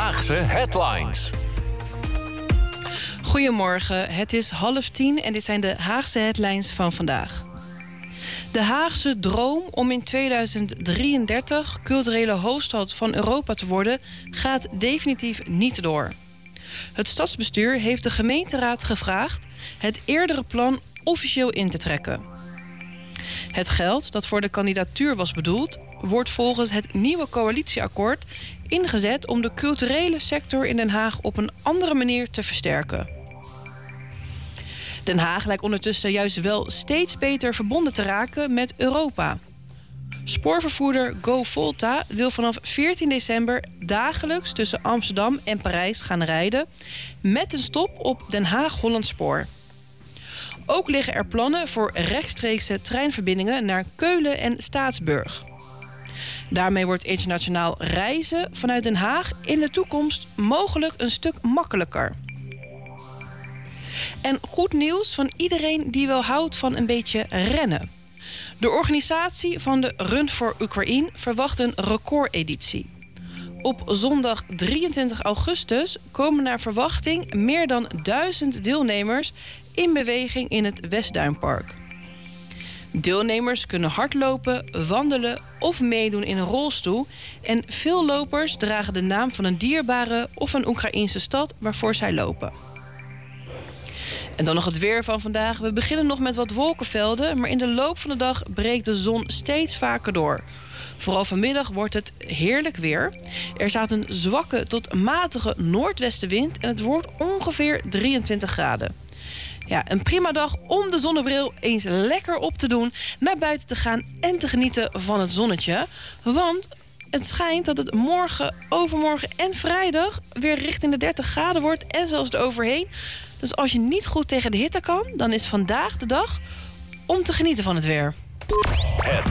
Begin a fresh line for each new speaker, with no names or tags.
Haagse Headlines.
Goedemorgen, het is 9:30 en dit zijn de Haagse headlines van vandaag. De Haagse droom om in 2033 culturele hoofdstad van Europa te worden gaat definitief niet door. Het stadsbestuur heeft de gemeenteraad gevraagd het eerdere plan officieel in te trekken. Het geld dat voor de kandidatuur was bedoeld, wordt volgens het nieuwe coalitieakkoord ingezet om de culturele sector in Den Haag op een andere manier te versterken. Den Haag lijkt ondertussen juist wel steeds beter verbonden te raken met Europa. Spoorvervoerder Go Volta wil vanaf 14 december dagelijks tussen Amsterdam en Parijs gaan rijden, met een stop op Den Haag-Hollandspoor. Ook liggen er plannen voor rechtstreekse treinverbindingen naar Keulen en Staatsburg. Daarmee wordt internationaal reizen vanuit Den Haag in de toekomst mogelijk een stuk makkelijker. En goed nieuws van iedereen die wel houdt van een beetje rennen. De organisatie van de Run for Ukraine verwacht een recordeditie. Op zondag 23 augustus komen naar verwachting meer dan 1000 deelnemers in beweging in het Westduinpark. Deelnemers kunnen hardlopen, wandelen of meedoen in een rolstoel. En veel lopers dragen de naam van een dierbare of een Oekraïense stad waarvoor zij lopen. En dan nog het weer van vandaag. We beginnen nog met wat wolkenvelden, maar in de loop van de dag breekt de zon steeds vaker door. Vooral vanmiddag wordt het heerlijk weer. Er staat een zwakke tot matige noordwestenwind en het wordt ongeveer 23 graden. Ja, een prima dag om de zonnebril eens lekker op te doen, naar buiten te gaan en te genieten van het zonnetje. Want het schijnt dat het morgen, overmorgen en vrijdag weer richting de 30 graden wordt en zelfs eroverheen. Dus als je niet goed tegen de hitte kan, dan is vandaag de dag om te genieten van het weer.